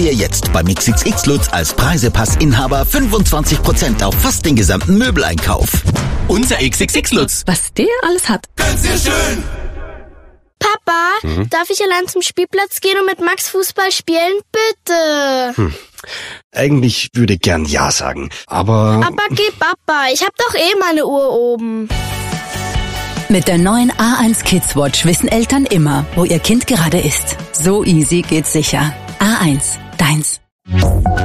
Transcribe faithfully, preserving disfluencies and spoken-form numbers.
Ihr jetzt beim X X X Lutz als Preisepassinhaber fünfundzwanzig Prozent auf fast den gesamten Möbeleinkauf. Unser X X X Lutz. Was der alles hat. Ganz sehr schön. Papa, hm? darf ich allein zum Spielplatz gehen und mit Max Fußball spielen? Bitte. Hm. Eigentlich würde ich gern Ja sagen, aber... Aber geh Papa, ich hab doch eh meine Uhr oben. Mit der neuen A eins Kids Watch wissen Eltern immer, wo ihr Kind gerade ist. So easy geht's sicher. A eins, deins.